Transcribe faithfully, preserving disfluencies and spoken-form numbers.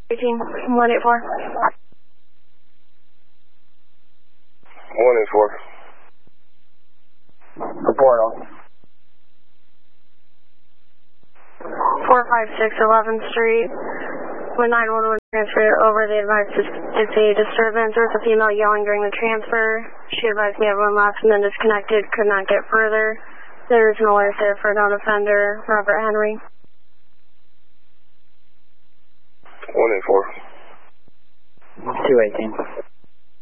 eighteen, one eight four. one eight four. Report on. four five six eleventh Street. When nine one one transferred over, they advised it's a disturbance. There was a female yelling during the transfer. She advised me everyone left and then disconnected, could not get further. There is no alert there for a known offender, Robert Henry. one eight four. two eighteen.